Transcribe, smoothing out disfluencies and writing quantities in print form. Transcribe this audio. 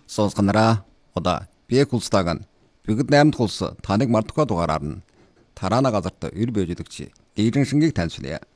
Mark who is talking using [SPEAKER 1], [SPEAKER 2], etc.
[SPEAKER 1] Сонсгонараа одоо би Кулстаган бүгд 8 улс таныг мардахгүй дугаараар нь тараана газарт ир бэж өгч ирэн шингийг танилцуулъя.